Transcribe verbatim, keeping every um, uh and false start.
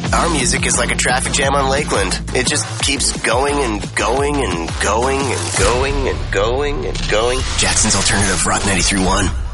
Our music is like a traffic jam on Lakeland. It just keeps going and going and going and going and going and going. Jackson's Alternative Rock ninety-three point one.